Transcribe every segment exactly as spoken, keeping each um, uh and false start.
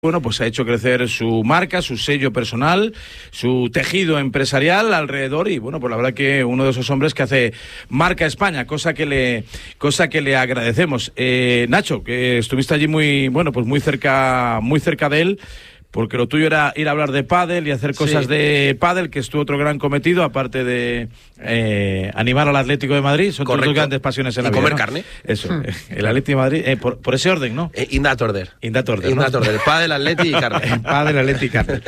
Bueno, pues ha hecho crecer su marca, su sello personal, su tejido empresarial alrededor y bueno, pues la verdad que uno de esos hombres que hace marca España, cosa que le, cosa que le agradecemos. Eh, Nacho, que estuviste allí muy, bueno, pues muy cerca, muy cerca de él. Porque lo tuyo era ir a hablar de pádel y hacer cosas sí. de pádel, que es tu otro gran cometido, aparte de eh, animar al Atlético de Madrid. Son tus dos grandes pasiones en la y vida, comer ¿no? carne. Eso, hmm. el Atlético de Madrid, eh, por, por ese orden, ¿no? Eh, Indat Order. Indat Order, Indat ¿no? Order, pádel, Atleti y carne. Pádel, Atleti y carne.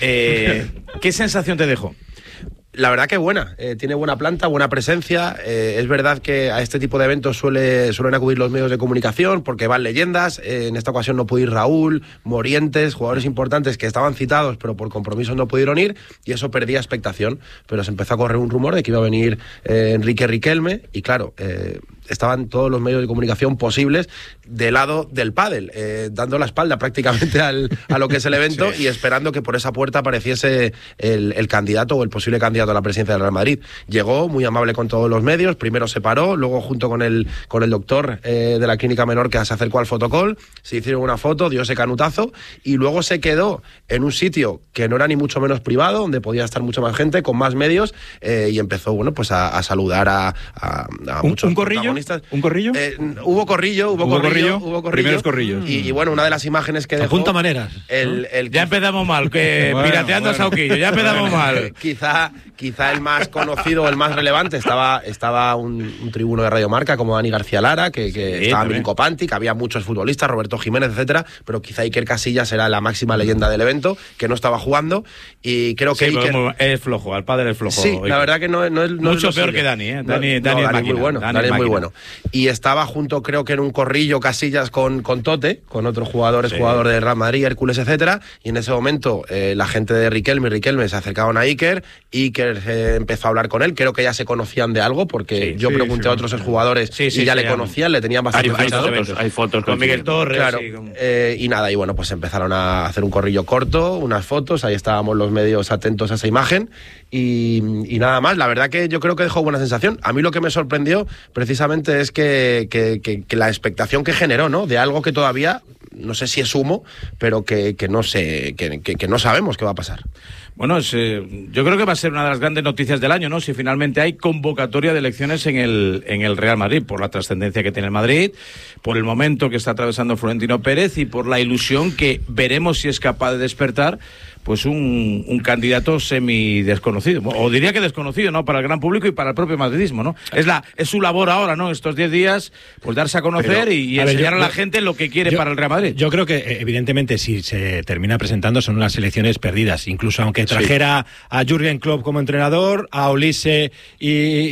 Eh, ¿Qué sensación te dejó? La verdad que buena, eh, tiene buena planta, buena presencia. Eh, es verdad que a este tipo de eventos suele, suelen acudir los medios de comunicación porque van leyendas. Eh, en esta ocasión no pudo ir Raúl, Morientes, jugadores importantes que estaban citados pero por compromisos no pudieron ir y eso perdía expectación. Pero se empezó a correr un rumor de que iba a venir eh, Enrique Riquelme y claro, eh, estaban todos los medios de comunicación posibles del lado del pádel, eh, dando la espalda prácticamente al, a lo que es el evento sí. y esperando que por esa puerta apareciese el, el candidato o el posible candidato a la presidencia del Real Madrid. Llegó muy amable con todos los medios, primero se paró, luego junto con el, con el doctor eh, de la clínica menor que se acercó al fotocall, se hicieron una foto, dio ese canutazo y luego se quedó en un sitio que no era ni mucho menos privado, donde podía estar mucha más gente, con más medios eh, y empezó bueno pues a, a saludar a, a, a ¿Un, muchos un corrillo? ¿Un corrillo? Eh, hubo corrillo, hubo, ¿Hubo corrillo, corrillo, hubo corrillo. Primeros corrillos. Y, y bueno, una de las imágenes que dejó... Apunta maneras. El, el, ya empezamos mal, que bueno, pirateando bueno. a Sauquillo, ya empezamos bueno, mal. Quizá, quizá el más conocido, el más relevante, estaba, estaba un, un tribuno de Radio Marca como Dani García Lara, que, que sí, estaba Milinko Pantic, que había muchos futbolistas, Roberto Jiménez, etcétera, pero quizá Iker Casillas era la máxima leyenda del evento, que no estaba jugando, y creo que sí, Iker... es flojo, al padre es flojo. Sí, Iker. La verdad que no, no es... No Mucho es peor suyo. que Dani, ¿eh? No, Dani, no, Dani, Dani es muy bueno, Dani, Dani es muy máquina. bueno. Y estaba junto, creo que en un corrillo Casillas con, con Tote, con otros jugadores, sí. jugador de Real Madrid, Hércules, etcétera, y en ese momento eh, la gente de Riquelme y Riquelme se acercaban a Iker, Iker eh, empezó a hablar con él, creo que ya se conocían de algo, porque sí, yo sí, pregunté sí, a otros sí. jugadores sí, sí, y ya sí, le conocían, le tenían bastante... Hay, hay, fotos, hay fotos con, con Miguel Torres. Claro, sí, con... eh, y nada, y bueno, pues empezaron a hacer un corrillo corto, unas fotos, ahí estábamos los medios atentos a esa imagen, y, y nada más, la verdad que yo creo que dejó buena sensación. A mí lo que me sorprendió precisamente es que, que, que, que la expectación que generó, ¿no? De algo que todavía, no sé si es humo, pero que, que no sé, que, que, que no sabemos qué va a pasar. Bueno, es, eh, yo creo que va a ser una de las grandes noticias del año, ¿no? Si finalmente hay convocatoria de elecciones en el, en el Real Madrid, por la trascendencia que tiene el Madrid, por el momento que está atravesando Florentino Pérez y por la ilusión que veremos si es capaz de despertar pues un, un candidato semi desconocido, o diría que desconocido, ¿no? Para el gran público y para el propio madridismo, ¿no? Es la es su labor ahora, ¿no? Estos diez días, pues darse a conocer Pero, y, y a enseñar ver, yo, a la gente lo que quiere yo, para el Real Madrid. Yo creo que, evidentemente, si se termina presentando, son unas elecciones perdidas. Incluso aunque trajera sí. a Jürgen Klopp como entrenador, a Olise y,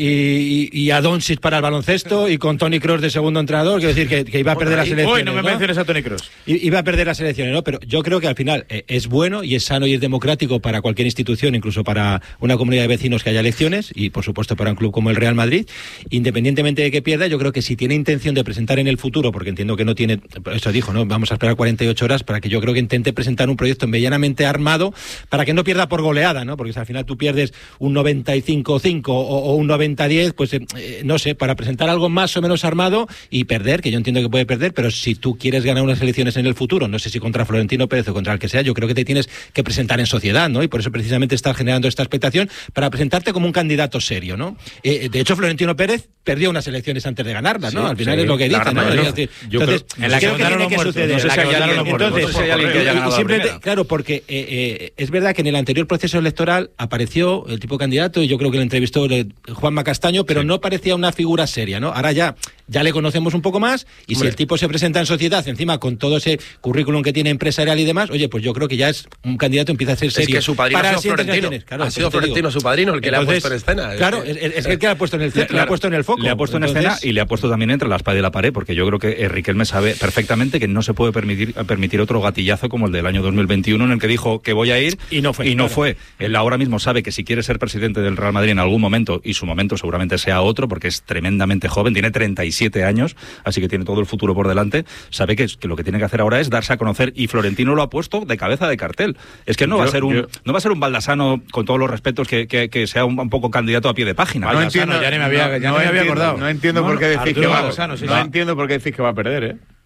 y, y a Doncic para el baloncesto y con Toni Kroos de segundo entrenador, quiero decir que, que iba a perder las elecciones. Hoy no me menciones ¿no? a Toni Kroos. Iba a perder las elecciones, ¿no? Pero yo creo que al final eh, es bueno y es sano y es democrático para cualquier institución, incluso para una comunidad de vecinos que haya elecciones y por supuesto para un club como el Real Madrid, independientemente de que pierda. Yo creo que si tiene intención de presentar en el futuro, porque entiendo que no tiene, eso dijo, ¿no? Vamos a esperar cuarenta y ocho horas para que yo creo que intente presentar un proyecto medianamente armado para que no pierda por goleada, ¿no? Porque si al final tú pierdes un noventa y cinco cinco o, o un noventa diez, pues eh, no sé, para presentar algo más o menos armado y perder, que yo entiendo que puede perder, pero si tú quieres ganar unas elecciones en el futuro, no sé si contra Florentino Pérez o contra el que sea, yo creo que te tienes que presentar en sociedad, ¿no? Y por eso precisamente estás generando esta expectación para presentarte como un candidato serio, ¿no? Eh, de hecho, Florentino Pérez perdió unas elecciones antes de ganarlas, ¿no? Sí, al final sí, es lo que dice, ¿no? no. Entonces, entonces creo, en la creo que, que tiene que suceder. No sé si hay alguien, entonces, no sé si hay alguien que haya ganado simplemente, claro, porque eh, eh, es verdad que en el anterior proceso electoral apareció el tipo de candidato y yo creo que le entrevistó Juanma Castaño, pero sí. no parecía una figura seria, ¿no? Ahora ya, ya le conocemos un poco más y Hombre. si el tipo se presenta en sociedad, encima con todo ese currículum que tiene empresarial y demás, oye, pues yo creo que ya es un candidato, empieza a ser serio. Es que su padrino para ha sido Florentino. Claro, ha sido Florentino su padrino el que Entonces, le ha puesto en escena. Claro, es, es, es que el que le ha puesto en el, claro, le ha puesto en el foco. Le ha puesto Entonces, en escena y le ha puesto también entre la espada y la pared, porque yo creo que Riquelme sabe perfectamente que no se puede permitir, permitir otro gatillazo como el del año dos mil veintiuno en el que dijo que voy a ir y no fue. Y no claro. fue. Él ahora mismo sabe que si quiere ser presidente del Real Madrid en algún momento, y su momento seguramente sea otro, porque es tremendamente joven, tiene treinta y siete años, así que tiene todo el futuro por delante, sabe que, que lo que tiene que hacer ahora es darse a conocer, y Florentino lo ha puesto de cabeza de cartel. Es que no, yo, va, a ser un, yo... no va a ser un Baldasano, con todos los respetos, que, que, que sea un, un poco candidato a pie de página. No Baldasano, entiendo, ya ni me había, ya no, no me había entiendo, acordado. No entiendo no, por qué decís que va, Baldasano, sí, no sí. entiendo por qué decís que va a perder, ¿eh?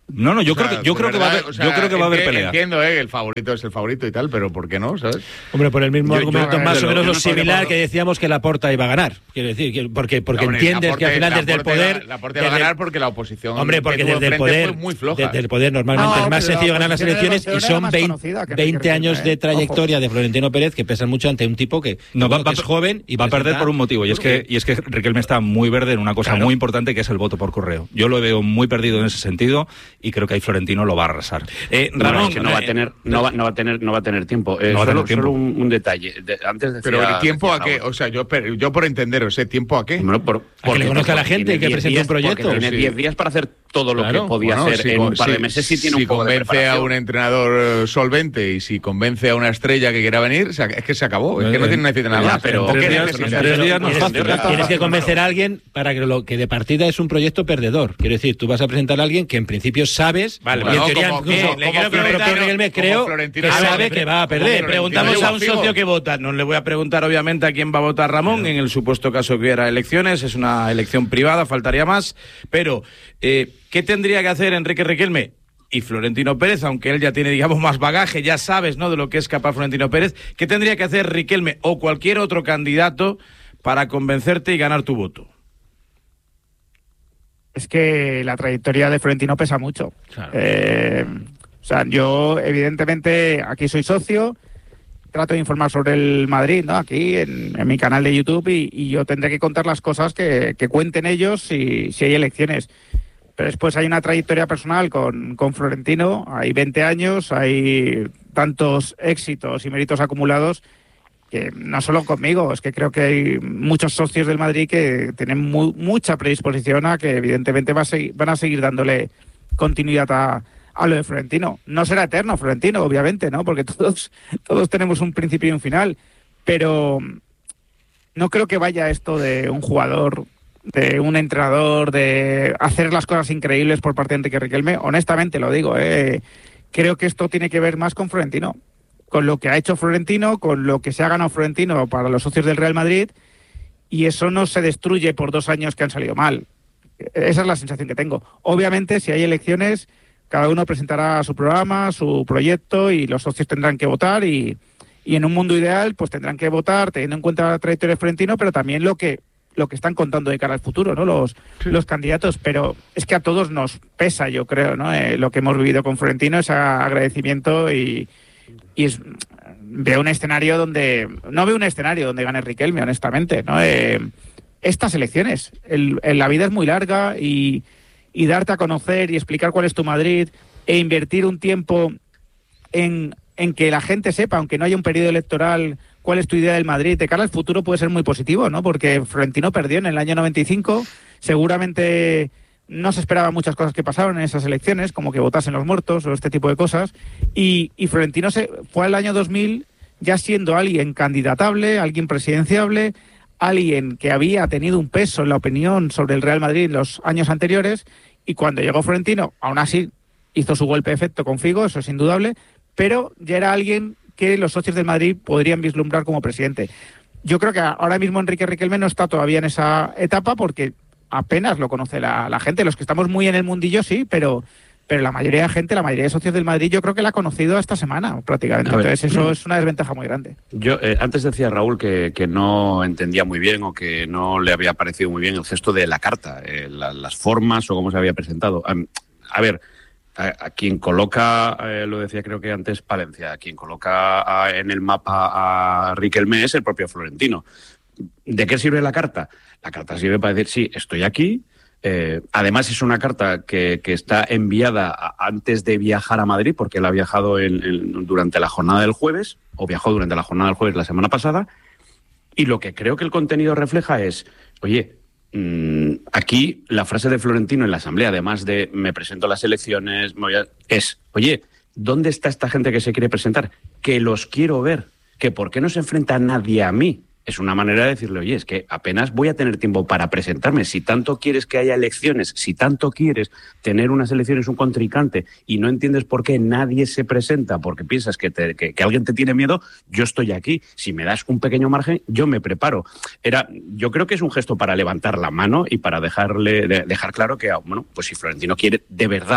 No, no, yo O sea, creo que yo de creo que va a verdad, haber, o sea, yo creo que va a haber enti- pelea. Entiendo, eh, el favorito es el favorito y tal, pero ¿por qué no? ¿Sabes? Hombre, por el mismo Yo- argumento yo- más yo o menos no lo sabía similar por- que decíamos que Laporta iba a ganar. Quiero decir, que- porque, porque Hombre, entiendes Laporte- que al final desde el Laporte poder... va- Laporte va a desde- ganar porque la oposición Hombre, que porque tuvo desde el enfrente poder, fue muy floja. desde el poder normalmente No, es más pero la sencillo ganar las oposición era elecciones y más- era son más veinte, conocida que veinte Enrique años Riquelme, de ¿eh? trayectoria de Florentino Pérez que pesan mucho ante un tipo que, No, va, que va- es joven y va a perder presenta- por un motivo y es que y es que Riquelme está muy verde en una cosa Claro. muy importante que es el voto por correo. Yo lo veo muy perdido en ese sentido y creo que ahí Florentino lo va a arrasar. Eh, No, Ramón, es que no va a eh, tener, no va, no va a tener, no va a tener tiempo. Eh, No va a solo, tener tiempo. solo un, un detalle. De- antes decía, Pero ¿el tiempo decía a qué? Raúl. O sea, yo, per- yo por entenderos, ¿eh? ¿Tiempo a qué? Bueno, por- que le porque- conozca a la porque gente tiene y que diez presente días- un proyecto. porque Tiene Sí. diez días para hacer todo lo Claro. que podía Bueno, hacer si en con- un par de si- meses. Sí tiene si un poco de convence a preparación. un entrenador eh, solvente y si convence a una estrella que quiera venir, se ac- es que se acabó. Es que no tiene necesita nada Ya, más. pero- ¿O qué en tres días- necesita? en tres días no es Tienes, fácil, ¿eh? tienes que convencer a alguien para que lo que de partida es un proyecto perdedor. Quiero decir, tú vas a presentar a alguien que en principio sabes, Vale, y vale, en no, teoría como- incluso- como- le como quiero preguntar, Florentino- pero Miguel, como creo Florentino que lleva sabe Figo. que va a Como perder. Le preguntamos Florentino a un lleva socio Figo. que vota. No le voy a preguntar, obviamente, a quién va a votar Ramón en el supuesto caso que hubiera elecciones. Es una elección privada, faltaría más. Pero, eh, ¿qué tendría que hacer Enrique Riquelme y Florentino Pérez, aunque él ya tiene, digamos, más bagaje, ya sabes, ¿no?, de lo que es capaz Florentino Pérez? ¿Qué tendría que hacer Riquelme o cualquier otro candidato para convencerte y ganar tu voto? Es que la trayectoria de Florentino pesa mucho. Claro. Eh, o sea, yo evidentemente aquí soy socio, trato de informar sobre el Madrid, ¿no? Aquí en, en mi canal de YouTube y, y yo tendré que contar las cosas que, que cuenten ellos si, si hay elecciones. Pero después hay una trayectoria personal con, con Florentino, hay veinte años, hay tantos éxitos y méritos acumulados que no solo conmigo, es que creo que hay muchos socios del Madrid que tienen mu- mucha predisposición a que evidentemente va a segui- van a seguir dándole continuidad a, a lo de Florentino. No será eterno Florentino, obviamente, ¿no? Porque todos, todos tenemos un principio y un final, pero no creo que vaya esto de un jugador, de un entrenador, de hacer las cosas increíbles por parte de Enrique Riquelme. Honestamente lo digo, ¿eh? Creo que esto tiene que ver más con Florentino, con lo que ha hecho Florentino, con lo que se ha ganado Florentino para los socios del Real Madrid, y eso no se destruye por dos años que han salido mal. Esa es la sensación que tengo. Obviamente, si hay elecciones, cada uno presentará su programa, su proyecto, y los socios tendrán que votar, y, y en un mundo ideal, pues tendrán que votar teniendo en cuenta la trayectoria de Florentino, pero también lo que lo que están contando de cara al futuro, ¿no? Los, sí. los candidatos, pero es que a todos nos pesa, yo creo, ¿no? Eh, lo que hemos vivido con Florentino, ese agradecimiento y, y es, veo un escenario donde, no veo un escenario donde gane Riquelme, honestamente, ¿no? Eh, estas elecciones, el, el, la vida es muy larga y, y darte a conocer y explicar cuál es tu Madrid e invertir un tiempo en, en que la gente sepa, aunque no haya un periodo electoral, cuál es tu idea del Madrid de cara al futuro puede ser muy positivo, ¿no? Porque Florentino perdió en el año noventa y cinco, seguramente no se esperaban muchas cosas que pasaron en esas elecciones, como que votasen los muertos o este tipo de cosas, y, y Florentino se fue al año dos mil ya siendo alguien candidatable, alguien presidenciable, alguien que había tenido un peso en la opinión sobre el Real Madrid en los años anteriores, y cuando llegó Florentino, aún así hizo su golpe de efecto con Figo, eso es indudable, pero ya era alguien que los socios del Madrid podrían vislumbrar como presidente. Yo creo que ahora mismo Enrique Riquelme no está todavía en esa etapa porque apenas lo conoce la, la gente. Los que estamos muy en el mundillo sí, pero, pero la mayoría de gente, la mayoría de socios del Madrid, yo creo que la ha conocido esta semana prácticamente. Entonces eso es una desventaja muy grande. Yo eh, antes decía Raúl que, que no entendía muy bien o que no le había parecido muy bien el gesto de la carta, eh, la, las formas o cómo se había presentado. Um, a ver... A, a quien coloca, eh, lo decía creo que antes Palencia, a quien coloca a, en el mapa a Riquelme es el propio Florentino. ¿De qué sirve la carta? La carta sirve para decir, sí, estoy aquí. Eh, además es una carta que, que está enviada a, antes de viajar a Madrid, porque él ha viajado en, en, durante la jornada del jueves, o viajó durante la jornada del jueves la semana pasada, y lo que creo que el contenido refleja es, oye, aquí la frase de Florentino en la asamblea, además de me presento a las elecciones, me voy a... es, oye, ¿dónde está esta gente que se quiere presentar? Que los quiero ver, que ¿por qué no se enfrenta nadie a mí? Es una manera de decirle, oye, es que apenas voy a tener tiempo para presentarme. Si tanto quieres que haya elecciones, si tanto quieres tener unas elecciones, un contrincante, y no entiendes por qué nadie se presenta, porque piensas que, te, que, que alguien te tiene miedo, yo estoy aquí. Si me das un pequeño margen, yo me preparo. Era, yo creo que es un gesto para levantar la mano y para dejarle de, dejar claro que, bueno, pues si Florentino quiere de verdad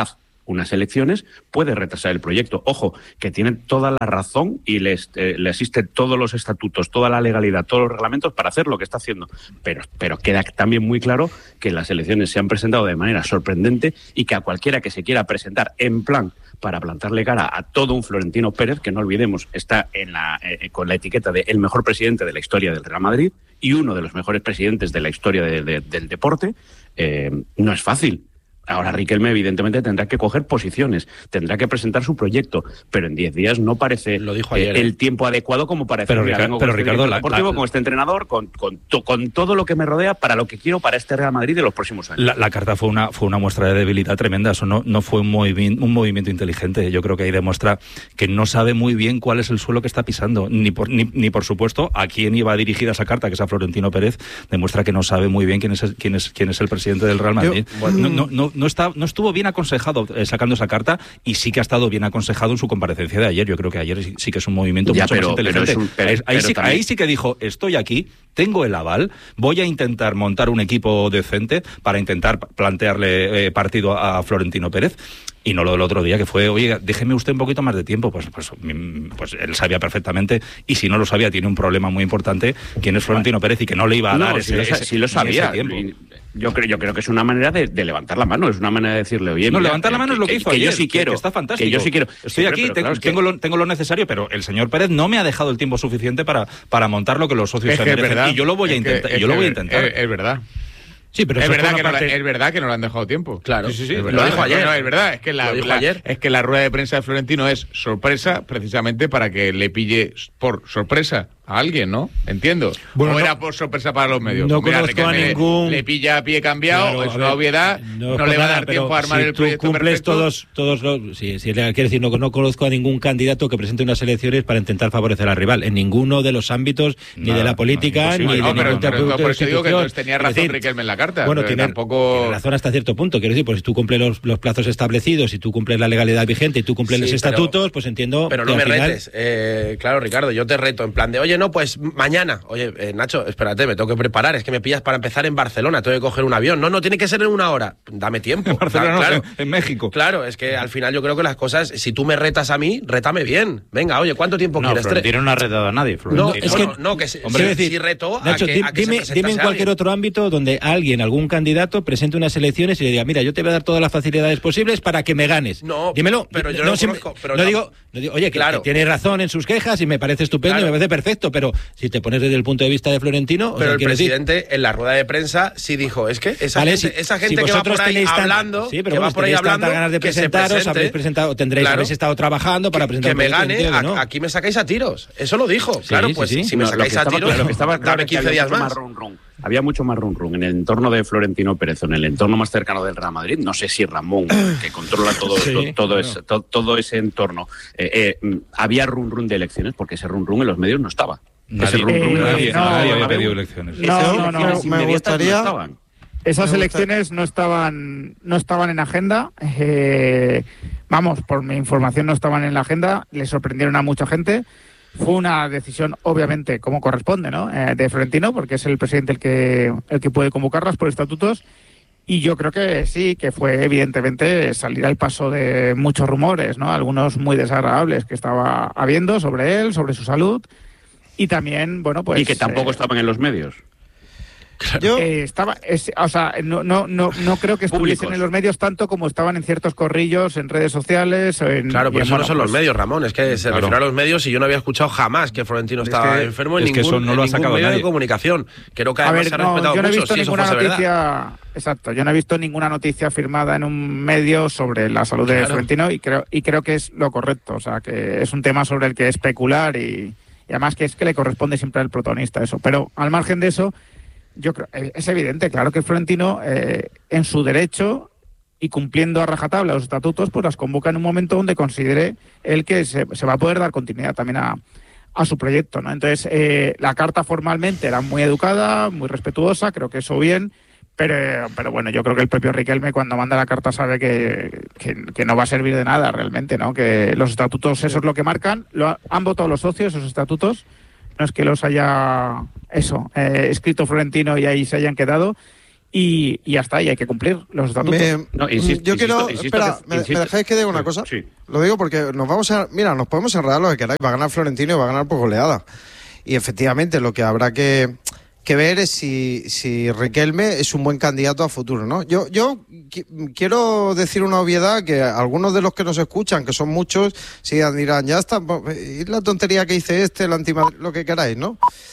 unas elecciones puede retrasar el proyecto. Ojo, que tiene toda la razón y le, eh, le asiste todos los estatutos, toda la legalidad, todos los reglamentos para hacer lo que está haciendo. Pero, pero queda también muy claro que las elecciones se han presentado de manera sorprendente y que a cualquiera que se quiera presentar en plan para plantarle cara a todo un Florentino Pérez, que no olvidemos, está en la, eh, con la etiqueta de el mejor presidente de la historia del Real Madrid y uno de los mejores presidentes de la historia de, de, del deporte, eh, no es fácil. Ahora Riquelme evidentemente tendrá que coger posiciones, tendrá que presentar su proyecto, pero en diez días no parece Lo dijo ayer, eh, el ¿eh? tiempo adecuado como para decir, Pero, mira, Ricardo, vengo pero con este Ricardo, director la, deportivo, la, con este entrenador, con, con, to, con todo lo que me rodea para lo que quiero para este Real Madrid de los próximos años. La, la carta fue una fue una muestra de debilidad tremenda. Eso no, no fue un, movi un movimiento inteligente. Yo creo que ahí demuestra que no sabe muy bien cuál es el suelo que está pisando. Ni por, ni, ni por supuesto a quién iba dirigida esa carta, que es a Florentino Pérez. Demuestra que no sabe muy bien quién es el, quién es, quién es el presidente del Real Madrid. Yo, bueno, no, no, no, no, está, no estuvo bien aconsejado eh, sacando esa carta y sí que ha estado bien aconsejado en su comparecencia de ayer. Yo creo que ayer sí, sí que es un movimiento ya, mucho pero, más inteligente. Pero un, pero, ahí, pero sí, ahí sí que dijo, estoy aquí, tengo el aval, voy a intentar montar un equipo decente para intentar plantearle eh, partido a Florentino Pérez. Y no lo del otro día, que fue, oye, déjeme usted un poquito más de tiempo. Pues, pues, pues él sabía perfectamente, y si no lo sabía, tiene un problema muy importante, quién es Florentino Pérez y que no le iba a no, dar si ese, lo, ese, si lo sabía. ese tiempo. Yo creo, yo creo que es una manera de, de levantar la mano, es una manera de decirle, oye, no, mira, levantar la mano que, es lo que, que hizo que ayer, yo sí quiero, que está fantástico. Que yo sí quiero. Estoy Siempre, aquí, pero, tengo, claro, tengo, que... lo, tengo lo necesario, pero el señor Pérez no me ha dejado el tiempo suficiente para, para montar lo que los socios es se que merecen. Verdad, y yo lo voy a intentar. Y yo lo voy a intentar. Es, es verdad. Sí, pero es, eso verdad que parte... no, es verdad que no le han dejado tiempo. Claro, sí, sí, sí. Es lo dijo ayer. No, es verdad, es que la, la, ayer. es que la rueda de prensa de Florentino es sorpresa, precisamente para que le pille por sorpresa a alguien, ¿no? Entiendo. Bueno, o no, era por sorpresa para los medios. No Mira, conozco a ningún... Le, le pilla a pie cambiado, claro, es una obviedad, no, no le va a dar tiempo a armar si el proyecto tú cumples perfecto. todos, todos los... Sí, sí, quiere decir, no, no conozco a ningún candidato que presente unas elecciones para intentar favorecer al rival, en ninguno de los ámbitos, ni Nada, de la política, no, ni de no, ningún pero, tipo pero, de por eso digo que entonces tenía razón decir, Riquelme en la carta. Bueno, tiene, tampoco... tiene razón hasta cierto punto. Quiero decir, pues si tú cumples los, los plazos establecidos, si tú cumples la legalidad vigente y tú cumples Sí, los pero, estatutos, pues entiendo. Pero no que me al final... retes. Eh, claro, Ricardo, yo te reto en plan de, oye, no, pues mañana. Oye, eh, Nacho, espérate, me tengo que preparar. Es que me pillas para empezar en Barcelona. Tengo que coger un avión. No, no, tiene que ser en una hora. Dame tiempo. En Barcelona, claro, no, en, en México. Claro, es que al final yo creo que las cosas, si tú me retas a mí, rétame bien. Venga, oye, ¿cuánto tiempo no, quieres? Florentino no ha retado a nadie. No, Florentino. es que no, no, que si, hombre, si, decir, si reto Nacho, a que, a que dime, se dime en cualquier alguien. otro ámbito donde alguien, algún candidato, presente unas elecciones y le diga, mira, yo te voy a dar todas las facilidades posibles para que me ganes. No, dímelo. pero yo no, no si conozco, pero no, no. digo, no digo, oye, que, Claro. que tiene razón en sus quejas y me parece estupendo Claro. y me parece perfecto, pero si te pones desde el punto de vista de Florentino, o Pero sea, el quiero decir, presidente en la rueda de prensa sí dijo, es que esa vale, gente, si, esa gente si que va vosotros por ahí tenéis tan- hablando, sí, pero que bueno, va por ahí tenéis hablando, tantas ganas de que se presentaros, presente. habréis presentado, tendréis, Claro. habéis estado trabajando para que, presentar que me un proyecto, gane, entiendo, a- ¿no? aquí me sacáis a tiros. Eso lo dijo. claro, sí, pues sí. si me No, sacáis lo a que estaba, tiros, lo que estaba claro dame es que quince había días mucho más. run, run. Había mucho más run run en el entorno de Florentino Pérez, en el entorno más cercano del Real Madrid. No sé si Ramón, que controla todo, Sí, to, todo, bueno. ese, to, todo ese entorno, eh, eh, había run run de elecciones, porque ese run run en los medios no estaba. Nadie, ese run run Eh, nadie, no, nadie había no, pedido elecciones. No, Eso no, no. me- me gustaría- No estaban. Esas Me gusta- elecciones no estaban, no estaban en agenda. Eh, vamos, por mi información no estaban en la agenda. Le sorprendieron a mucha gente. Fue una decisión, obviamente, como corresponde, ¿no? Eh, de Florentino, porque es el presidente el que, el que puede convocarlas por estatutos. Y yo creo que sí, que fue evidentemente salir al paso de muchos rumores, ¿no? Algunos muy desagradables que estaba habiendo sobre él, sobre su salud. Y también, bueno, pues... y que tampoco eh, estaban en los medios. Yo, Eh, estaba, es- o sea, no, no, no, no creo que estuviesen Públicos. en los medios tanto como estaban en ciertos corrillos, en redes sociales. o En, Claro, y pero en, eso no bueno, son los pues, medios, Ramón. Es que se Claro. refiere a los medios y yo no había escuchado jamás que Florentino Es estaba que- enfermo en es que ningún, eso no en lo ha ningún sacado medio nadie. de comunicación. Creo que A además ver, se ha no, respetado yo no he mucho visto si eso ninguna fuese verdad. noticia, exacto, yo no he visto ninguna noticia firmada en un medio sobre la salud de Claro. Florentino y creo y creo que es lo correcto, o sea, que es un tema sobre el que especular y, y además que es que le corresponde siempre al protagonista eso. Pero al margen de eso, yo creo es evidente, claro que Florentino eh, en su derecho y cumpliendo a rajatabla los estatutos, pues las convoca en un momento donde considere él que se, se va a poder dar continuidad también a, a su proyecto, ¿no? Entonces, eh, la carta formalmente era muy educada, muy respetuosa, creo que eso bien, pero, pero bueno, yo creo que el propio Riquelme cuando manda la carta sabe que, que, que no va a servir de nada realmente, ¿no? Que los estatutos, eso es lo que marcan, lo ha- han votado los socios, esos estatutos, no es que los haya, eso, eh, escrito Florentino y ahí se hayan quedado. y, y ya está, y hay que cumplir los estatutos. Me- No, insisto- yo quiero, insisto- insisto espera, que- me, insisto- me dejáis que diga una Sí, cosa. sí. Lo digo porque nos vamos a, mira, nos podemos enredar lo que queráis. Va a ganar Florentino y va a ganar por goleada. Y efectivamente, lo que habrá que, que ver es si, si Riquelme es un buen candidato a futuro, ¿no? Yo, yo qui- quiero decir una obviedad que algunos de los que nos escuchan, que son muchos, sigan dirán, ya está, y la tontería que hice este, el anti lo que queráis, ¿no?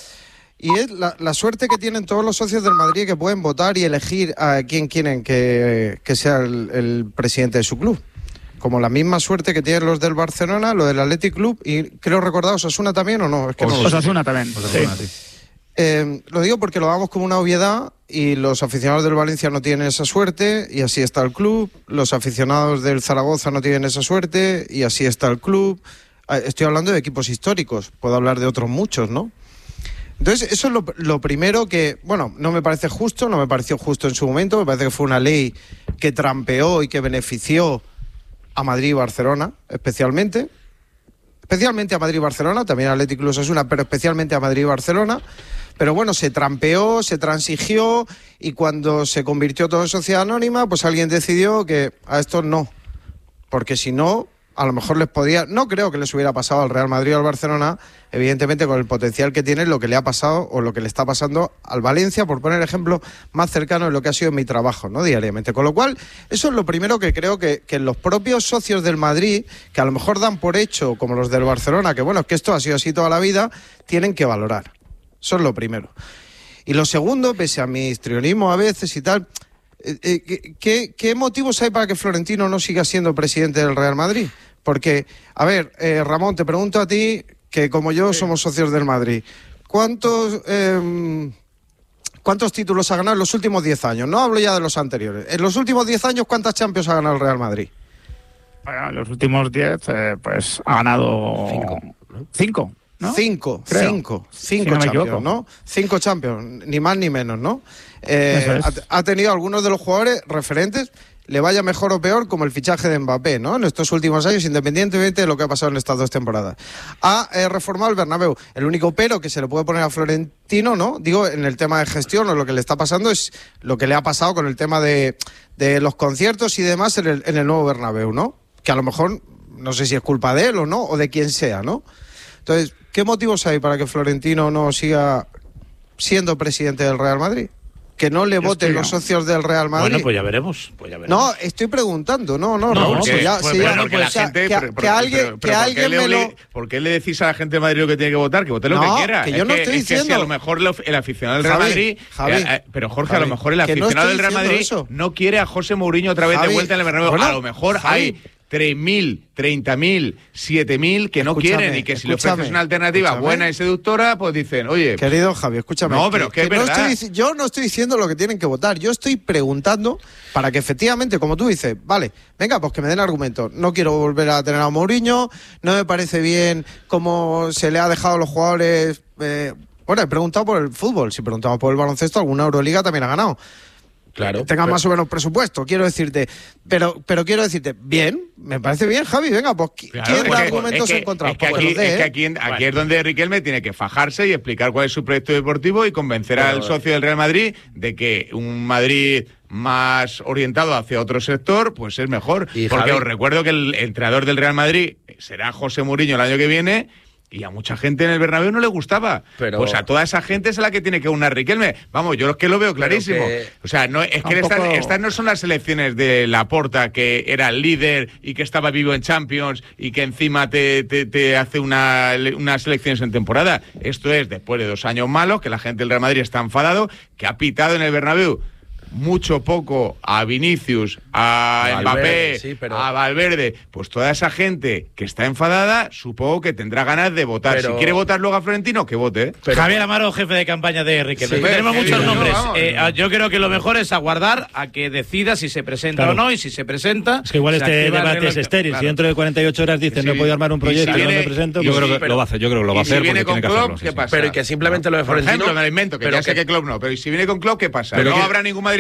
Y es la, la suerte que tienen todos los socios del Madrid que pueden votar y elegir a quién quieren que, que sea el, el presidente de su club. Como la misma suerte que tienen los del Barcelona, los del Athletic Club, y creo recordar Osasuna también, ¿o no? Es que no lo sé. Osasuna también. Osasuna, sí. sí. Eh, lo digo porque lo damos como una obviedad y los aficionados del Valencia no tienen esa suerte y así está el club. Los aficionados del Zaragoza no tienen esa suerte y así está el club. Eh, Estoy hablando de equipos históricos, puedo hablar de otros muchos, ¿no? Entonces, eso es lo, lo primero que, bueno, no me parece justo, no me pareció justo en su momento, me parece que fue una ley que trampeó y que benefició a Madrid y Barcelona, especialmente. Especialmente a Madrid y Barcelona, también a Athletic Club Osasuna, pero especialmente a Madrid y Barcelona. Pero bueno, se trampeó, se transigió y cuando se convirtió todo en sociedad anónima, pues alguien decidió que a estos no. Porque si no, a lo mejor les podía... No creo que les hubiera pasado al Real Madrid o al Barcelona, evidentemente con el potencial que tiene, lo que le ha pasado o lo que le está pasando al Valencia, por poner ejemplo más cercano de lo que ha sido mi trabajo, ¿no? Diariamente. Con lo cual, eso es lo primero que creo que, que los propios socios del Madrid, que a lo mejor dan por hecho, como los del Barcelona, que bueno, es que esto ha sido así toda la vida, tienen que valorar. Eso es lo primero. Y lo segundo, pese a mi histrionismo a veces y tal, eh, eh, ¿qué, ¿qué motivos hay para que Florentino no siga siendo presidente del Real Madrid? Porque, a ver, eh, Ramón, te pregunto a ti, que como yo somos socios del Madrid, ¿cuántos, eh, ¿cuántos títulos ha ganado en los últimos diez años? No hablo ya de los anteriores. En los últimos diez años, ¿cuántas Champions ha ganado el Real Madrid? Bueno, en los últimos diez, eh, pues ha ganado... Cinco, Cinco, ¿no? Cinco, Creo. cinco, Si cinco no me Champions, equivoco. ¿no? Cinco Champions, ni más ni menos, ¿no? Eh, Eso es. ha, ha tenido algunos de los jugadores referentes, le vaya mejor o peor, como el fichaje de Mbappé, ¿no? En estos últimos años, independientemente de lo que ha pasado en estas dos temporadas. Ha eh, reformado el Bernabéu. El único pero que se le puede poner a Florentino, ¿no? Digo, en el tema de gestión o lo que le está pasando es lo que le ha pasado con el tema de, de los conciertos y demás en el, en el nuevo Bernabéu, ¿no? Que a lo mejor, no sé si es culpa de él o no, o de quien sea, ¿no? Entonces, ¿qué motivos hay para que Florentino no siga siendo presidente del Real Madrid? Que no le Yo voten estoy- los socios del Real Madrid. Bueno, pues ya veremos. Pues ya veremos. No, estoy preguntando, no, no, No, Raúl, porque- pues ya, pues, si pero ya- porque pues, la o sea, gente, que, pero- que pero- alguien, pero- que pero ¿por qué alguien le me lo... obli- ¿Por qué le decís a la gente de Madrid lo que tiene que votar? Que vote lo No, que quiera. que yo Es no estoy es que si diciendo- a lo mejor lo- el aficionado del Real Javi, Madrid... Javi, eh, eh, pero Jorge, Javi, a lo mejor el que no aficionado estoy del Real diciendo Madrid eso. no quiere a José Mourinho otra vez Javi, de vuelta en el Bernabéu. bueno, a lo mejor Javi. hay tres mil, treinta mil, siete mil que no Escúchame, quieren y que si le escúchame, ofreces una alternativa escúchame. buena y seductora, pues dicen, oye... Querido Javi, escúchame. No, pero que es no verdad. estoy dici- yo no estoy diciendo lo que tienen que votar. Yo estoy preguntando para que efectivamente, como tú dices, vale, venga, pues que me den argumentos. No quiero volver a tener a Mourinho, no me parece bien cómo se le ha dejado a los jugadores... eh, bueno, he preguntado por el fútbol. Si preguntamos por el baloncesto, alguna Euroliga también ha ganado. Claro. Tenga pero- más o menos presupuesto, quiero decirte. Pero pero quiero decirte, bien, me parece bien, Javi, venga, pues ¿qui- Claro, ¿quién es da que- argumentos es que- en contra? Es que Pues aquí, los dé, es, que ¿eh? aquí, aquí es donde Riquelme tiene que fajarse y explicar cuál es su proyecto deportivo y convencer al socio del Real Madrid de que un Madrid más orientado hacia otro sector, pues es mejor. Y Porque Javi- os recuerdo que el entrenador del Real Madrid será José Mourinho el año que viene. Y a mucha gente en el Bernabéu no le gustaba. Pero- Pues a toda esa gente es a la que tiene que unar Riquelme. Vamos, yo es que lo veo clarísimo. que- O sea, no, es que Un estas, poco- estas no son las elecciones de Laporta, que era el líder y que estaba vivo en Champions y que encima te, te, te hace una, unas elecciones en temporada. Esto es después de dos años malos, que la gente del Real Madrid está enfadado, que ha pitado en el Bernabéu mucho poco a Vinicius, a Valverde, Mbappé, sí, pero- a Valverde. Pues toda esa gente que está enfadada, supongo que tendrá ganas de votar. Pero- Si quiere votar luego a Florentino, que vote. ¿eh? Pero- Javier Amaro, jefe de campaña de Riquelme. Sí, Tenemos sí, muchos sí, nombres. no, vamos. Eh, yo creo que lo mejor es aguardar a que decida si se presenta Claro. o no, y si se presenta... Es que igual se este activa el debate reloj. es estéril. Claro. Si dentro de cuarenta y ocho horas dicen Sí. no he podido armar un Y si proyecto y, no viene- me presento, y Yo pues creo sí, que pero- lo va a hacer, yo creo que lo va a ¿Y si hacer viene porque con tiene que Klopp, hacerlo. sí, qué sí. pasa? Pero y que simplemente lo de Por Florentino... ejemplo, me lo invento, que pero ya sé que- que Klopp no, pero ¿y si viene con Klopp, qué pasa? pero no que- habrá ningún madridista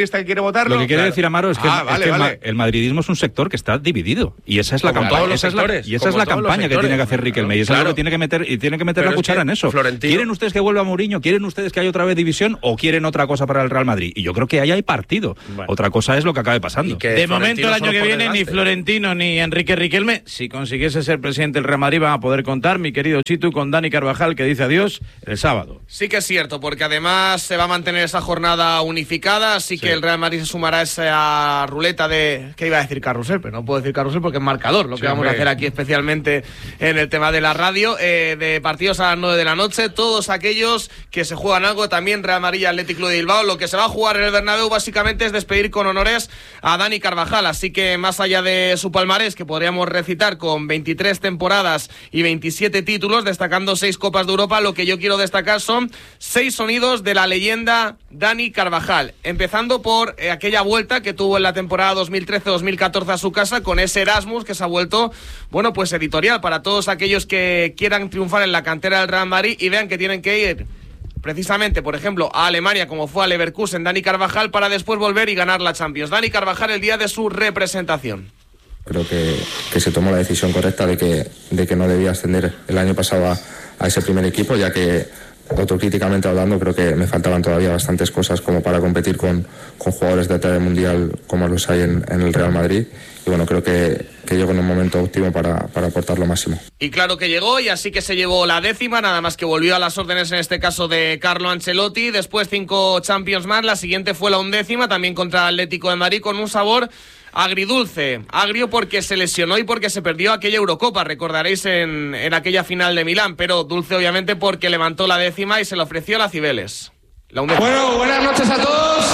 madridista que quiere votarlo. Lo que quiere claro. decir Amaro es que, ah, es vale, que vale. el madridismo es un sector que está dividido y esa es la Como campaña, todos los esa es la, sectores, y esa es como la todos los campaña que sectores. tiene que hacer Riquelme y eso Claro. es lo que tiene que meter y tiene que meter Pero la es cuchara que en eso. Florentino- ¿Quieren ustedes que vuelva Mourinho? ¿Quieren ustedes que haya otra vez división o quieren otra cosa para el Real Madrid? Y yo creo que ahí hay partido. Bueno. Otra cosa es lo que acabe pasando. Y que De Florentino momento, el año solo que por viene, ni desgaste. Florentino ni Enrique Riquelme, si consiguiese ser presidente del Real Madrid, van a poder contar, mi querido Chitu, con Dani Carvajal, que dice adiós el sábado. Sí que es cierto, porque además se va a mantener esa jornada unificada, así que el Real Madrid se sumará a esa ruleta de... ¿Qué iba a decir carrusel? Pero no puedo decir carrusel porque es marcador, lo Sí, que vamos a hombre. hacer aquí especialmente en el tema de la radio, eh, de partidos a las nueve de la noche, todos aquellos que se juegan algo, también Real Madrid y Athletic Club de Bilbao. Lo que se va a jugar en el Bernabéu básicamente es despedir con honores a Dani Carvajal, así que más allá de su palmarés, que podríamos recitar con veintitrés temporadas y veintisiete títulos, destacando seis Copas de Europa, lo que yo quiero destacar son seis sonidos de la leyenda Dani Carvajal, empezando por eh, aquella vuelta que tuvo en la temporada dos mil trece dos mil catorce a su casa con ese Erasmus que se ha vuelto, bueno, pues editorial para todos aquellos que quieran triunfar en la cantera del Real Madrid y vean que tienen que ir precisamente, por ejemplo, a Alemania, como fue a Leverkusen, Dani Carvajal, para después volver y ganar la Champions. Dani Carvajal el día de su representación. Creo que, que se tomó la decisión correcta de que, de que no debía ascender el año pasado a, a ese primer equipo, ya que autocríticamente hablando creo que me faltaban todavía bastantes cosas como para competir con, con jugadores de talla mundial como los hay en, en el Real Madrid. Y bueno, creo que, que llego en un momento óptimo para, para aportar lo máximo. Y claro que llegó, y así que se llevó la décima, nada más que volvió a las órdenes en este caso de Carlo Ancelotti. Después cinco Champions más, la siguiente fue la undécima, también contra Atlético de Madrid, con un sabor agridulce, agrio porque se lesionó y porque se perdió aquella Eurocopa, recordaréis en, en aquella final de Milán, pero dulce obviamente porque levantó la décima y se le ofreció a la Cibeles. La undécima. Bueno, buenas noches a todos.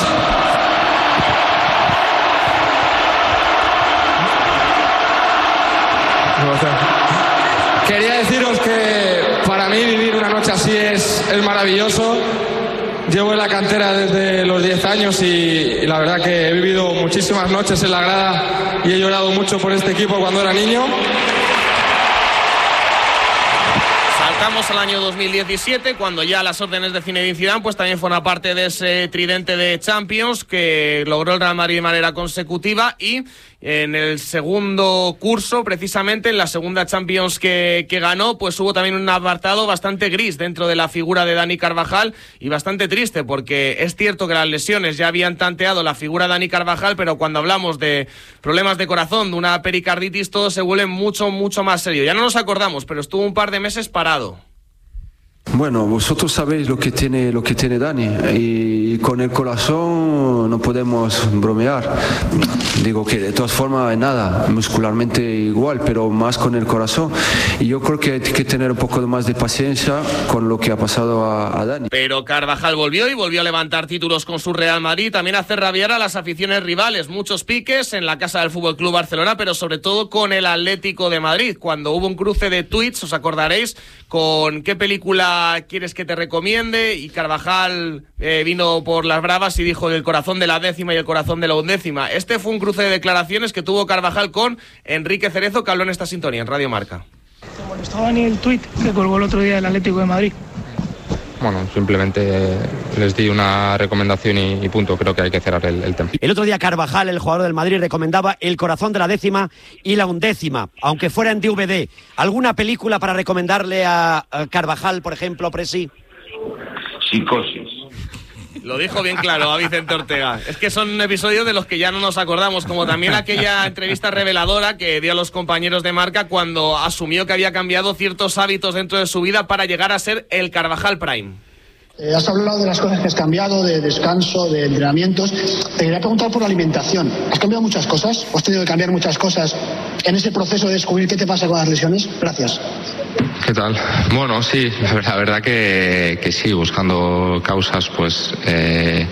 Quería deciros que para mí vivir una noche así es, es maravilloso. Llevo en la cantera desde los diez años y, y la verdad que he vivido muchísimas noches en la grada y he llorado mucho por este equipo cuando era niño. Saltamos al año dos mil diecisiete, cuando ya las órdenes de Zinedine Zidane pues también forma parte de ese tridente de Champions que logró el Real Madrid de manera consecutiva, y en el segundo curso, precisamente en la segunda Champions que, que ganó, pues hubo también un apartado bastante gris dentro de la figura de Dani Carvajal y bastante triste, porque es cierto que las lesiones ya habían tanteado la figura de Dani Carvajal, pero cuando hablamos de problemas de corazón, de una pericarditis, todo se vuelve mucho, mucho más serio. Ya no nos acordamos, pero estuvo un par de meses parado. Bueno, vosotros sabéis lo que tiene lo que tiene Dani y con el corazón no podemos bromear. Digo que de todas formas nada, muscularmente igual, pero más con el corazón. Y yo creo que hay que tener un poco más de paciencia con lo que ha pasado a, a Dani. Pero Carvajal volvió y volvió a levantar títulos con su Real Madrid, también a hacer rabiar a las aficiones rivales. Muchos piques en la casa del Fútbol Club Barcelona, pero sobre todo con el Atlético de Madrid, cuando hubo un cruce de tuits, os acordaréis, con qué película quieres que te recomiende, y Carvajal eh, vino por las bravas y dijo el corazón de la décima y el corazón de la undécima. Este fue un cruce de declaraciones que tuvo Carvajal con Enrique Cerezo, que habló en esta sintonía en Radio Marca. ¿Te molestó Dani el tuit que colgó el otro día el Atlético de Madrid? Bueno, simplemente les di una recomendación y, y punto. Creo que hay que cerrar el, el tema. El otro día Carvajal, el jugador del Madrid, recomendaba el corazón de la décima y la undécima, aunque fuera en D V D. ¿Alguna película para recomendarle a, a Carvajal, por ejemplo, Presi? Psicosis. Lo dijo bien claro a Vicente Ortega. Es que son episodios de los que ya no nos acordamos, como también aquella entrevista reveladora que dio a los compañeros de Marca cuando asumió que había cambiado ciertos hábitos dentro de su vida para llegar a ser el Carvajal Prime. Eh, has hablado de las cosas que has cambiado, de descanso, de entrenamientos. Te quería preguntar por la alimentación. ¿Has cambiado muchas cosas? ¿O has tenido que cambiar muchas cosas en ese proceso de descubrir qué te pasa con las lesiones? Gracias. ¿Qué tal? Bueno, sí, la verdad, la verdad que, que sí, buscando causas, pues eh,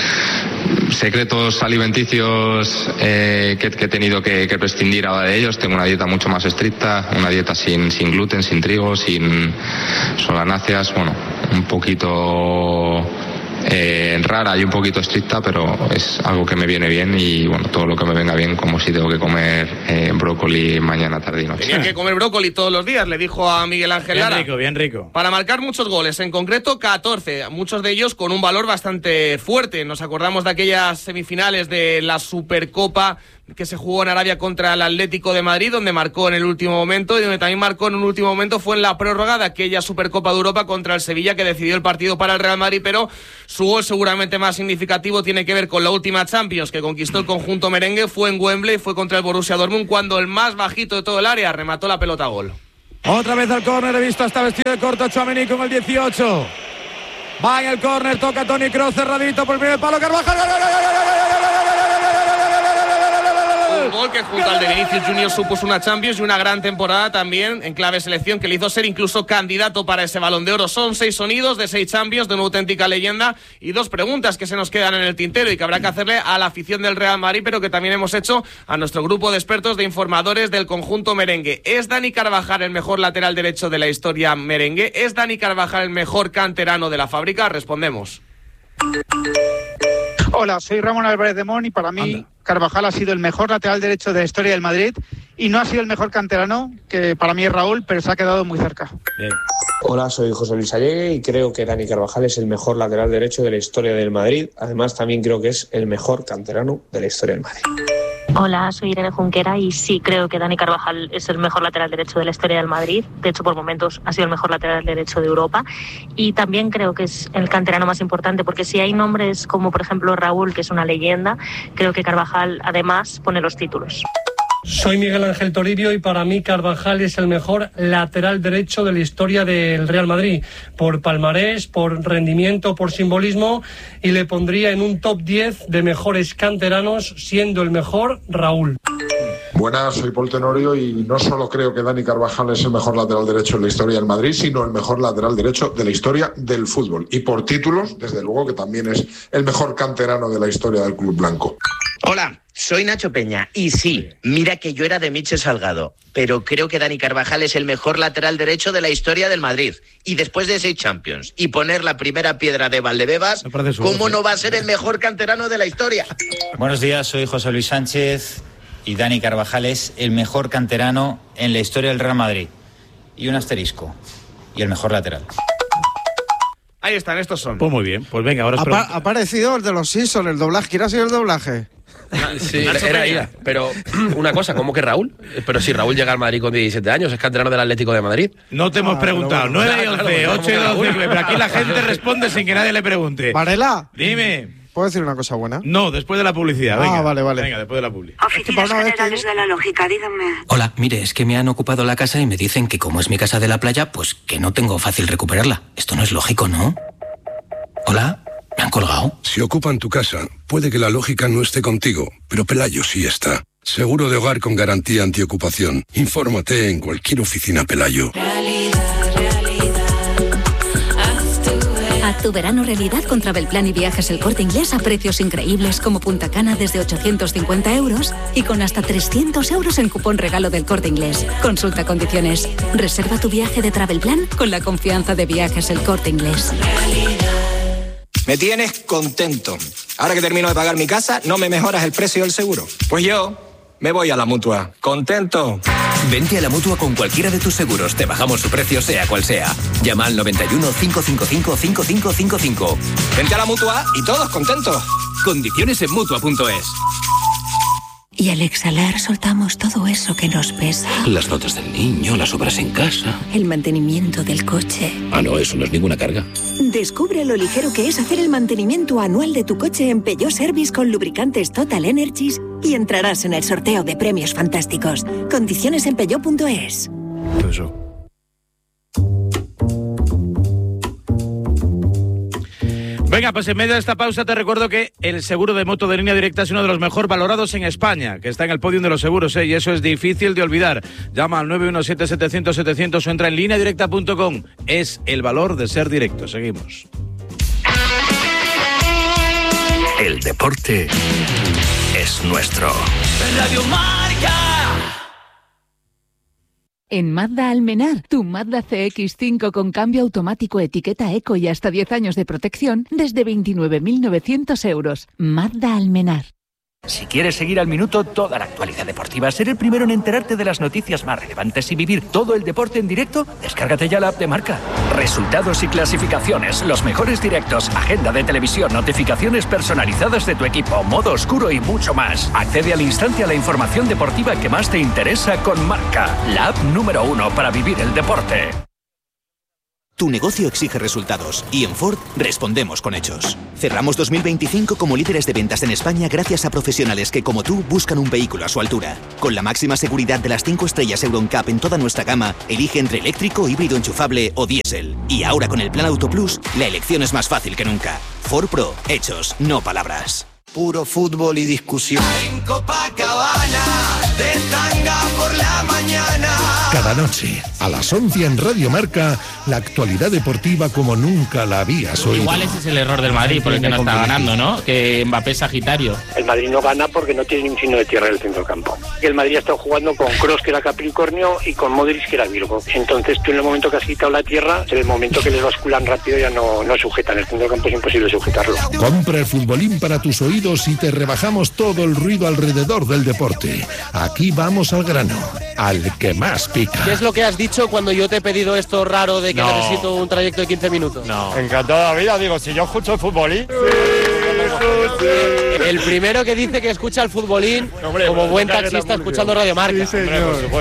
secretos alimenticios eh, que, que he tenido que, que prescindir ahora de ellos. Tengo una dieta mucho más estricta, una dieta sin, sin gluten, sin trigo, sin solanáceas, bueno, un poquito eh, rara y un poquito estricta, pero es algo que me viene bien y bueno, todo lo que me venga bien, como si tengo que comer eh, brócoli mañana, tarde y noche. Tenía que comer brócoli todos los días, le dijo a Miguel Ángel Lara. Bien rico, bien rico. Para marcar muchos goles, en concreto catorce, muchos de ellos con un valor bastante fuerte. Nos acordamos de aquellas semifinales de la Supercopa que se jugó en Arabia contra el Atlético de Madrid, donde marcó en el último momento, y donde también marcó en un último momento fue en la prórroga de aquella Supercopa de Europa contra el Sevilla, que decidió el partido para el Real Madrid, pero su gol seguramente más significativo tiene que ver con la última Champions que conquistó el conjunto merengue, fue en Wembley, fue contra el Borussia Dortmund, cuando el más bajito de todo el área remató la pelota a gol. Otra vez al córner, he visto hasta vestido de corto Tchouaméni con el dieciocho. Va en el córner, toca Toni Kroos, cerradito por el primer palo, Carvajal. Un gol que junto al de Vinicius Junior supuso una Champions y una gran temporada también en clave selección, que le hizo ser incluso candidato para ese Balón de Oro. Son seis sonidos de seis Champions, de una auténtica leyenda, y dos preguntas que se nos quedan en el tintero y que habrá que hacerle a la afición del Real Madrid, pero que también hemos hecho a nuestro grupo de expertos, de informadores del conjunto merengue. ¿Es Dani Carvajal el mejor lateral derecho de la historia merengue? ¿Es Dani Carvajal el mejor canterano de la fábrica? Respondemos. Hola, soy Ramón Álvarez de Mon y para mí Anda. Carvajal ha sido el mejor lateral derecho de la historia del Madrid y no ha sido el mejor canterano, que para mí es Raúl, pero se ha quedado muy cerca. Bien. Hola, soy José Luis Allegue y creo que Dani Carvajal es el mejor lateral derecho de la historia del Madrid. Además, también creo que es el mejor canterano de la historia del Madrid. Hola, soy Irene Junquera y sí creo que Dani Carvajal es el mejor lateral derecho de la historia del Madrid. De hecho, por momentos ha sido el mejor lateral derecho de Europa. Y también creo que es el canterano más importante, porque si hay nombres como, por ejemplo, Raúl, que es una leyenda, creo que Carvajal, además, pone los títulos. Soy Miguel Ángel Toribio y para mí Carvajal es el mejor lateral derecho de la historia del Real Madrid, por palmarés, por rendimiento, por simbolismo, y le pondría en un top diez de mejores canteranos, siendo el mejor Raúl. Buenas, soy Paul Tenorio y no solo creo que Dani Carvajal es el mejor lateral derecho de la historia del Madrid, sino el mejor lateral derecho de la historia del fútbol. Y por títulos, desde luego que también es el mejor canterano de la historia del club blanco. Hola, soy Nacho Peña y sí, mira que yo era de Miche Salgado, pero creo que Dani Carvajal es el mejor lateral derecho de la historia del Madrid. Y después de seis Champions y poner la primera piedra de Valdebebas, ¿cómo no va a ser el mejor canterano de la historia? Buenos días, soy José Luis Sánchez y Dani Carvajal es el mejor canterano en la historia del Real Madrid. Y un asterisco, y el mejor lateral. Ahí están, estos son. Pues muy bien, pues venga, ahora os Ha aparecido el de los Simpsons, el doblaje. ¿Quién ha sido el doblaje? Sí, era ella. Pero una cosa, ¿cómo que Raúl? Pero si Raúl llega al Madrid con diecisiete años, es canterano del Atlético de Madrid. No te hemos ah, preguntado. Bueno, nueve y once, ocho y doce, pero aquí la gente responde sin que nadie le pregunte. Varela. Dime. ¿Puedo decir una cosa buena? No, después de la publicidad. Venga. Ah, vale, vale. Venga, después de la publicidad. Oficinas Generales de la Lógica, díganme. Hola, mire, es que me han ocupado la casa y me dicen que como es mi casa de la playa, pues que no tengo fácil recuperarla. Esto no es lógico, ¿no? Hola. ¿Me han colgado? Si ocupan tu casa, puede que la lógica no esté contigo, pero Pelayo sí está. Seguro de hogar con garantía antiocupación. Infórmate en cualquier oficina Pelayo. Realidad, realidad. Haz tu, Haz tu verano realidad con Travelplan y Viajes El Corte Inglés a precios increíbles como Punta Cana desde ochocientos cincuenta euros y con hasta trescientos euros en cupón regalo del Corte Inglés. Consulta condiciones. Reserva tu viaje de Travelplan con la confianza de Viajes El Corte Inglés. Me tienes contento. Ahora que termino de pagar mi casa, ¿no me mejoras el precio del seguro? Pues yo me voy a la Mutua. ¿Contento? Vente a la Mutua con cualquiera de tus seguros. Te bajamos su precio sea cual sea. Llama al noventa y uno, cincuecientos cincuenta y cinco, cinco cinco cinco. Vente a la Mutua y todos contentos. Condiciones en Mutua punto es. Y al exhalar soltamos todo eso que nos pesa. Las notas del niño, las obras en casa. El mantenimiento del coche. Ah, no, eso no es ninguna carga. Descubre lo ligero que es hacer el mantenimiento anual de tu coche en Peugeot Service con lubricantes Total Energies y entrarás en el sorteo de premios fantásticos. Condiciones en Peugeot punto es. Eso. Venga, pues en medio de esta pausa te recuerdo que el seguro de moto de Línea Directa es uno de los mejor valorados en España, que está en el podium de los seguros, ¿eh? Y eso es difícil de olvidar. Llama al nueve uno siete, setecientos, setecientos o entra en línea directa punto com. Es el valor de ser directo. Seguimos. El deporte es nuestro. Radio Marca. En Mazda Almenar, tu Mazda C X cinco con cambio automático, etiqueta eco y hasta diez años de protección desde veintinueve mil novecientos euros. Mazda Almenar. Si quieres seguir al minuto toda la actualidad deportiva, ser el primero en enterarte de las noticias más relevantes y vivir todo el deporte en directo, descárgate ya la app de Marca. Resultados y clasificaciones, los mejores directos, agenda de televisión, notificaciones personalizadas de tu equipo, modo oscuro y mucho más. Accede al instante a la información deportiva que más te interesa con Marca, la app número uno para vivir el deporte. Tu negocio exige resultados y en Ford respondemos con hechos. Cerramos dos mil veinticinco como líderes de ventas en España gracias a profesionales que, como tú, buscan un vehículo a su altura. Con la máxima seguridad de las cinco estrellas Euro N C A P en toda nuestra gama, elige entre eléctrico, híbrido enchufable o diésel. Y ahora con el Plan Auto Plus, la elección es más fácil que nunca. Ford Pro, hechos, no palabras. Puro fútbol y discusión. En Copacabana, de tanga por la mañana. Cada noche, a las once en Radio Marca, la actualidad deportiva como nunca la habías oído. Igual ese es el error del Madrid, por el que no está ganando, ¿no? Que Mbappé es Sagitario. El Madrid no gana porque no tiene ni un signo de tierra en el centrocampo. El Madrid ha estado jugando con Kroos, que era Capricornio, y con Modric, que era Virgo. Entonces tú en el momento que has quitado la tierra, en el momento que les basculan rápido ya no, no sujetan. El centrocampo es imposible sujetarlo. Compra el futbolín para tus oídos y te rebajamos todo el ruido alrededor del deporte. Aquí vamos al grano, al que más pica. ¿Qué es lo que has dicho cuando yo te he pedido esto raro de que no. necesito un trayecto de quince minutos? No. Encantado de la vida, digo, si yo escucho el futbolín. Sí, el primero que dice que escucha el futbolín, hombre, como buen taxista escuchando Radio Marca. Sí, hombre, por supuesto.